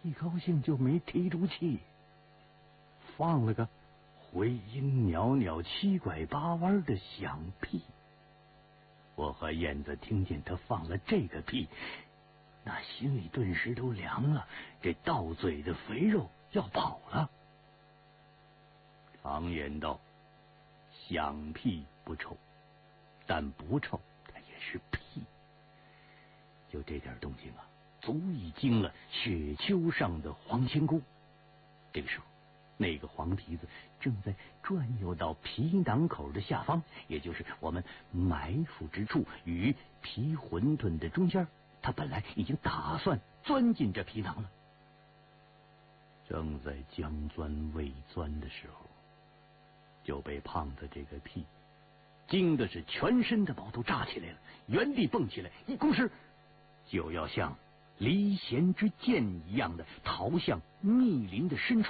一高兴就没提住气，放了个回音袅袅、七拐八弯的响屁。我和燕子听见他放了这个屁，那心里顿时都凉了，这到嘴的肥肉要跑了。常言道，响屁不臭，但不臭它也是屁。就这点动静啊，足以惊了雪丘上的黄仙姑。这个时候，那个黄皮子正在转悠到皮囊口的下方，也就是我们埋伏之处，与皮馄饨的中间。他本来已经打算钻进这皮囊了，正在将钻未钻的时候，就被胖子这个屁惊的是全身的毛都炸起来了，原地蹦起来，一弓身就要像离弦之箭一样的逃向密林的深处。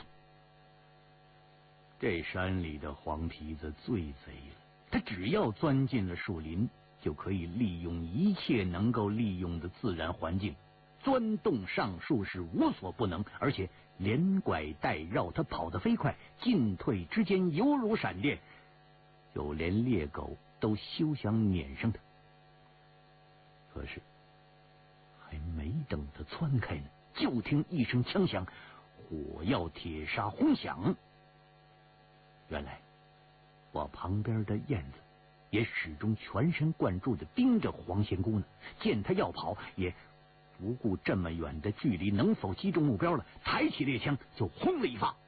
这山里的黄皮子最贼了，他只要钻进了树林，就可以利用一切能够利用的自然环境，钻洞上树是无所不能，而且连拐带绕，他跑得飞快，进退之间犹如闪电，就连猎狗都休想撵上他。可是还没等他窜开呢，就听一声枪响，火药铁砂轰响。原来我旁边的燕子也始终全神贯注地盯着黄仙姑呢，见他要跑，也不顾这么远的距离能否击中目标了，抬起猎枪就轰了一发。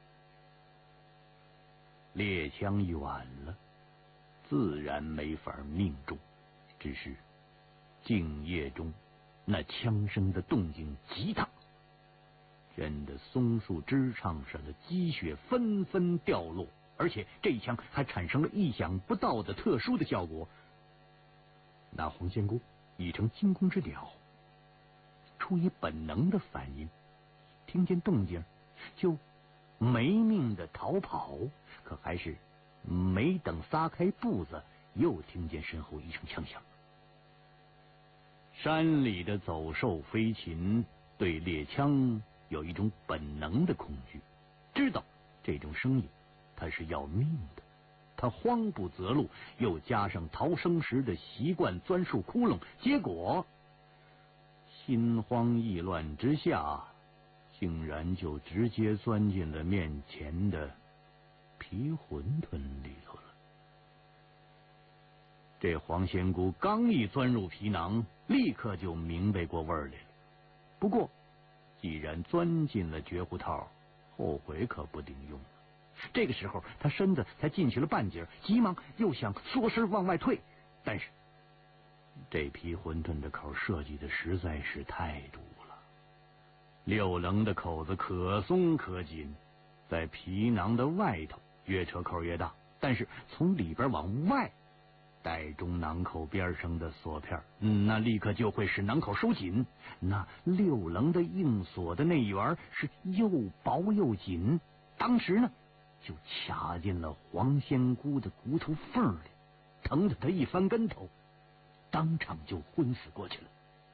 猎枪远了，自然没法命中，只是静夜中那枪声的动静极大，震得松树枝杈上的积雪纷纷掉落，而且这一枪还产生了意想不到的特殊的效果。那黄仙姑已成惊弓之鸟，出于本能的反应，听见动静就没命的逃跑，可还是没等撒开步子，又听见身后一声枪响。山里的走兽飞禽对猎枪有一种本能的恐惧，知道这种声音它是要命的，他慌不择路，又加上逃生时的习惯钻树窟窿，结果心慌意乱之下，竟然就直接钻进了面前的皮馄饨里头了。这黄仙姑刚一钻入皮囊，立刻就明白过味儿来了。不过既然钻进了绝户套，后悔可不顶用了。这个时候他身子才进去了半截，急忙又想缩身往外退，但是这皮馄饨的口设计的实在是太毒了，六棱的口子可松可紧，在皮囊的外头越扯口越大，但是从里边往外带中囊口边上的锁片，那立刻就会使囊口收紧。那六棱的硬锁的内缘是又薄又紧，当时呢就卡进了黄仙姑的骨头缝里，疼得他一翻跟头，当场就昏死过去了。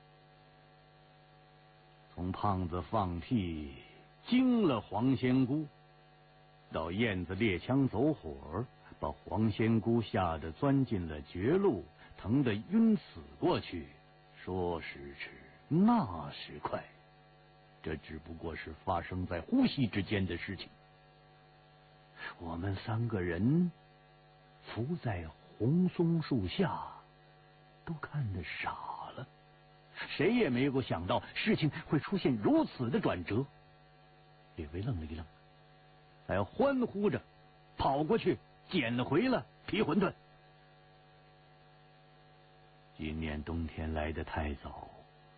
从胖子放屁惊了黄仙姑，到燕子猎枪走火，把黄仙姑吓得钻进了绝路，疼得晕死过去，说时迟那时快，这只不过是发生在呼吸之间的事情。我们三个人伏在红松树下，都看得傻了，谁也没有想到事情会出现如此的转折。略微愣了一愣，还欢呼着跑过去捡回了皮馄饨。今年冬天来得太早，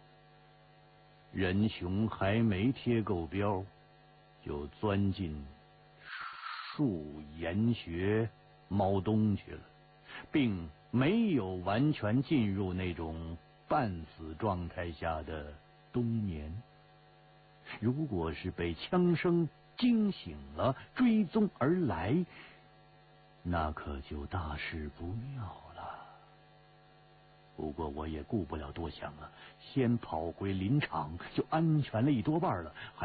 人熊还没贴够标，就钻进树岩穴猫冬去了，并没有完全进入那种半死状态下的冬眠。如果是被枪声惊醒了，追踪而来，那可就大事不妙了。不过我也顾不了多想了，先跑回林场就安全了一多半了。